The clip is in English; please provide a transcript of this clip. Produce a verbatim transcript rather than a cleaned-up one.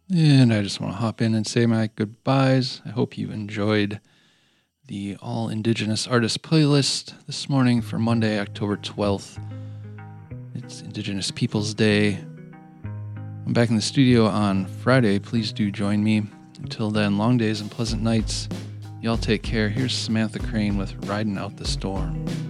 And I just want to hop in and say my goodbyes. I hope you enjoyed the All Indigenous Artists playlist this morning for Monday, October twelfth. It's Indigenous Peoples Day. I'm back in the studio on Friday. Please do join me. Until then, long days and pleasant nights. Y'all take care. Here's Samantha Crane with Riding Out the Storm.